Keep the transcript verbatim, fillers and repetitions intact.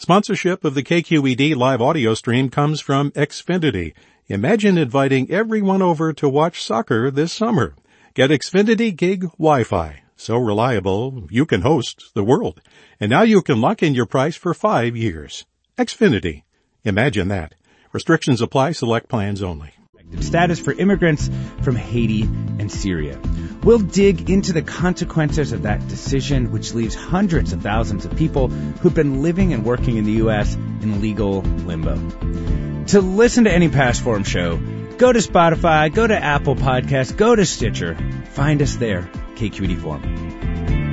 Sponsorship of the K Q E D live audio stream comes from Xfinity. Imagine inviting everyone over to watch soccer this summer. Get Xfinity Gig Wi-Fi. So reliable, you can host the world. And now you can lock in your price for five years. Xfinity. Imagine that. Restrictions apply. Select plans only. Status for immigrants from Haiti and Syria. We'll dig into the consequences of that decision, which leaves hundreds of thousands of people who've been living and working in the U S in legal limbo. To listen to any past Forum show, go to Spotify, go to Apple Podcasts, go to Stitcher. Find us there, K Q E D Forum.